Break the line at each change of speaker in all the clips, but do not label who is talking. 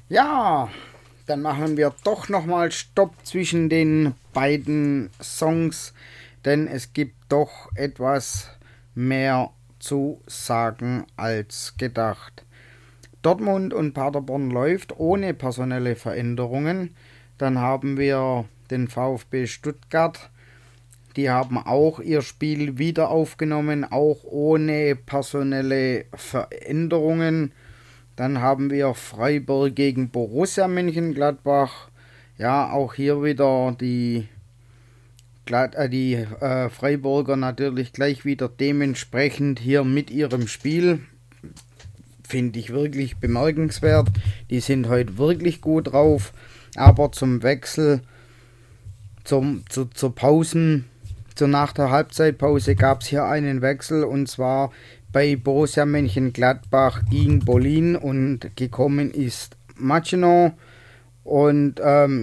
Ja, dann machen wir doch nochmal Stopp zwischen den beiden Songs, denn es gibt doch etwas mehr zu sagen als gedacht. Dortmund und Paderborn läuft ohne personelle Veränderungen. Dann haben wir den VfB Stuttgart. Die haben auch ihr Spiel wieder aufgenommen, auch ohne personelle Veränderungen. Dann haben wir Freiburg gegen Borussia Mönchengladbach. Ja, auch hier wieder die Freiburger natürlich gleich wieder dementsprechend hier mit ihrem Spiel. Finde ich wirklich bemerkenswert. Die sind heute wirklich gut drauf. Aber zum Wechsel, zur Pausen, nach der Halbzeitpause gab es hier einen Wechsel, und zwar bei Borussia Mönchengladbach ging Bolin und gekommen ist Machino. Und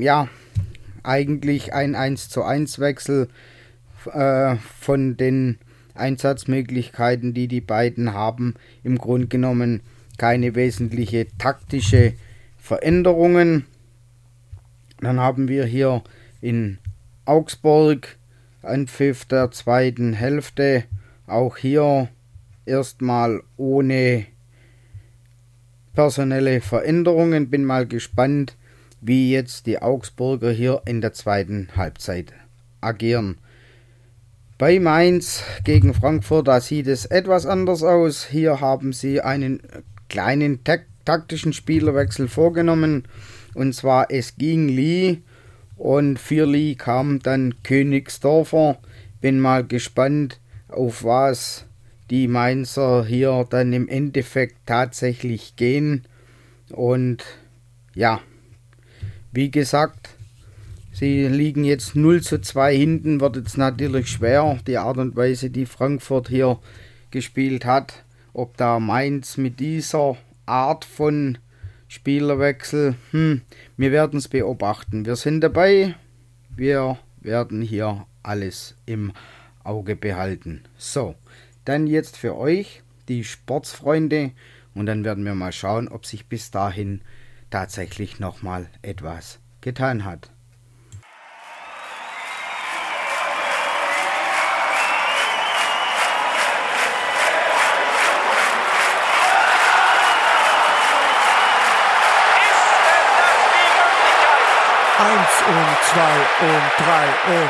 eigentlich ein 1:1 Wechsel von den Einsatzmöglichkeiten, die die beiden haben. Im Grunde genommen keine wesentliche taktische Veränderungen. Dann haben wir hier in Augsburg Anpfiff der zweiten Hälfte. Auch hier erstmal ohne personelle Veränderungen. Bin mal gespannt, wie jetzt die Augsburger hier in der zweiten Halbzeit agieren. Bei Mainz gegen Frankfurt, da sieht es etwas anders aus. Hier haben sie einen kleinen taktischen Spielerwechsel vorgenommen. Und zwar es ging Lee und für Lee kam dann Königsdorfer. Bin mal gespannt, auf was die Mainzer hier dann im Endeffekt tatsächlich gehen. Und ja, wie gesagt, sie liegen jetzt 0:2 hinten, wird jetzt natürlich schwer, die Art und Weise, die Frankfurt hier gespielt hat. Ob da Mainz mit dieser Art von Spielerwechsel, wir werden es beobachten. Wir sind dabei, wir werden hier alles im Auge behalten. So, dann jetzt für euch, die Sportsfreunde, und dann werden wir mal schauen, ob sich bis dahin tatsächlich nochmal etwas getan hat.
Eins und zwei und drei und